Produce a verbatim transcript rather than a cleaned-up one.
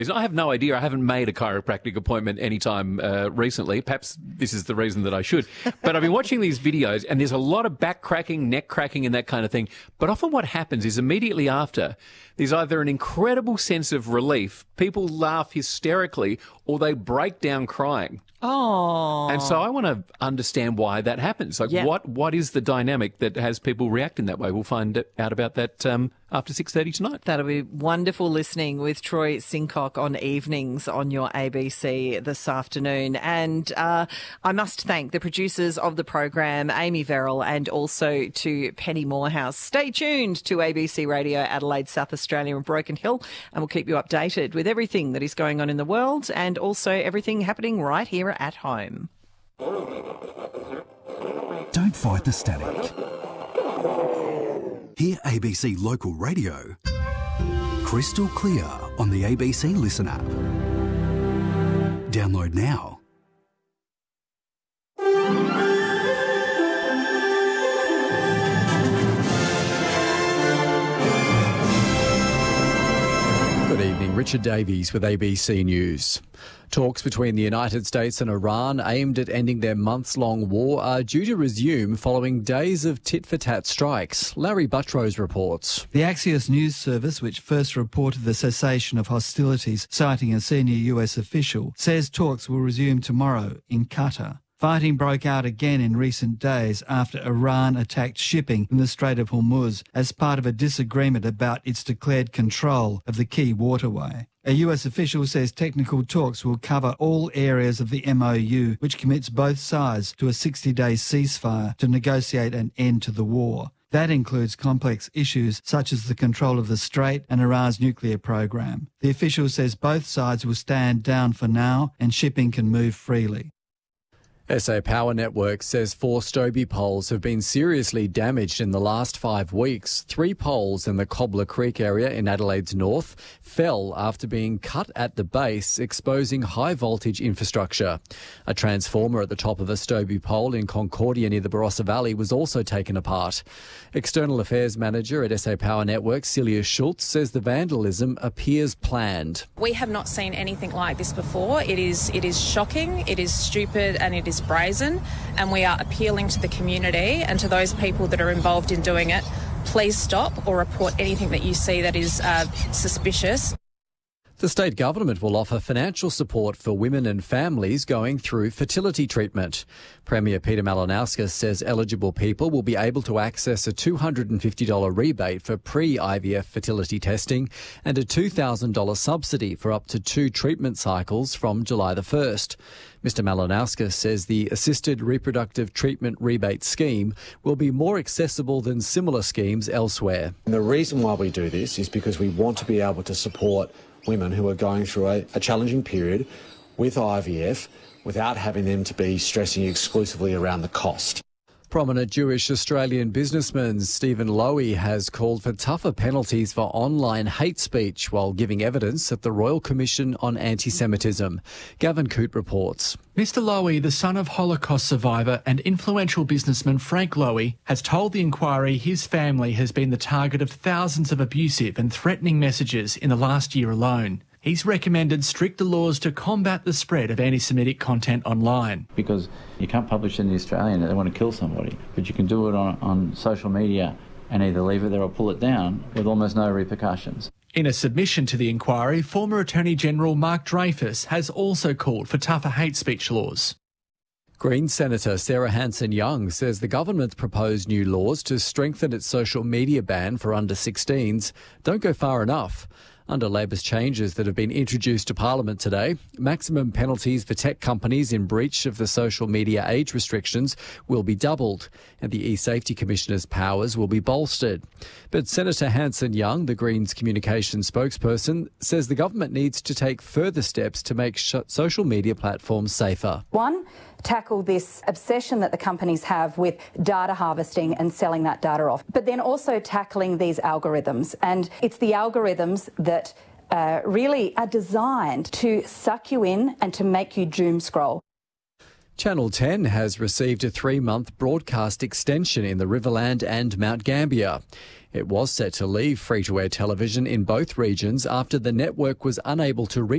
I have no idea. I haven't made a chiropractic appointment anytime uh, recently. Perhaps this is the reason that I should. But I've been watching these videos and there's a lot of back cracking, neck cracking and that kind of thing. But often what happens is immediately after, there's either an incredible sense of relief, people laugh hysterically, or they break down crying. Oh. And so I want to understand why that happens. Like, yeah. what what is the dynamic that has people react in that way? We'll find out about that um, after six thirty tonight. That'll be wonderful listening with Troy Sincock on evenings on your A B C this afternoon. And uh, I must thank the producers of the program, Amy Verrill, and also to Penny Morehouse. Stay tuned to A B C Radio Adelaide, South Australia and Broken Hill, and we'll keep you updated with everything that is going on in the world and also everything happening right here at home. Don't fight the static. Hear A B C Local Radio crystal clear on the A B C Listen app. Download now. Good evening, Richard Davies with A B C News. Talks between the United States and Iran aimed at ending their months-long war are due to resume following days of tit-for-tat strikes. Larry Buttrose reports. The Axios News Service, which first reported the cessation of hostilities, citing a senior U S official, says talks will resume tomorrow in Qatar. Fighting broke out again in recent days after Iran attacked shipping in the Strait of Hormuz as part of a disagreement about its declared control of the key waterway. A U S official says technical talks will cover all areas of the M O U, which commits both sides to a sixty-day ceasefire to negotiate an end to the war. That includes complex issues such as the control of the strait and Iran's nuclear program. The official says both sides will stand down for now and shipping can move freely. S A Power Network says four Stobie poles have been seriously damaged in the last five weeks. Three poles in the Cobbler Creek area in Adelaide's north fell after being cut at the base, exposing high voltage infrastructure. A transformer at the top of a Stobie pole in Concordia near the Barossa Valley was also taken apart. External Affairs Manager at S A Power Network, Celia Schultz, says the vandalism appears planned. We have not seen anything like this before. It is, it is shocking, it is stupid and it is brazen, and we are appealing to the community and to those people that are involved in doing it. Please stop or report anything that you see that is uh, suspicious. The state government will offer financial support for women and families going through fertility treatment. Premier Peter Malinauskas says eligible people will be able to access a two hundred fifty dollars rebate for pre-I V F fertility testing and a two thousand dollars subsidy for up to two treatment cycles from July the first. Mister Malinauskas says the Assisted Reproductive Treatment Rebate Scheme will be more accessible than similar schemes elsewhere. And the reason why we do this is because we want to be able to support women who are going through a, a challenging period with I V F without having them to be stressing exclusively around the cost. Prominent Jewish Australian businessman Stephen Lowy has called for tougher penalties for online hate speech while giving evidence at the Royal Commission on Anti-Semitism. Gavin Coote reports. Mister Lowy, the son of Holocaust survivor and influential businessman Frank Lowy, has told the inquiry his family has been the target of thousands of abusive and threatening messages in the last year alone. He's recommended stricter laws to combat the spread of anti-Semitic content online. Because you can't publish in the Australian that they want to kill somebody, but you can do it on, on social media and either leave it there or pull it down with almost no repercussions. In a submission to the inquiry, former Attorney General Mark Dreyfus has also called for tougher hate speech laws. Green Senator Sarah Hanson-Young says the government's proposed new laws to strengthen its social media ban for under sixteens don't go far enough. Under Labor's changes that have been introduced to Parliament today, maximum penalties for tech companies in breach of the social media age restrictions will be doubled and the E-Safety Commissioner's powers will be bolstered. But Senator Hanson-Young, the Greens communications spokesperson, says the government needs to take further steps to make sh- social media platforms safer. One, tackle this obsession that the companies have with data harvesting and selling that data off, but then also tackling these algorithms. And it's the algorithms that uh, really are designed to suck you in and to make you doom scroll. Channel ten has received a three-month broadcast extension in the Riverland and Mount Gambier. It was set to leave free-to-air television in both regions after the network was unable to reach